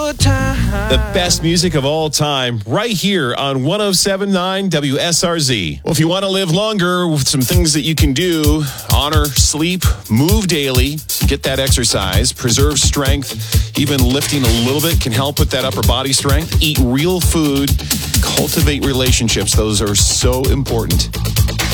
The best music of all time right here on 107.9 WSRZ. Well, if you want to live longer with some things that you can do, honor sleep, move daily, get that exercise, preserve strength, even lifting a little bit can help with that upper body strength. Eat real food, cultivate relationships. Those are so important.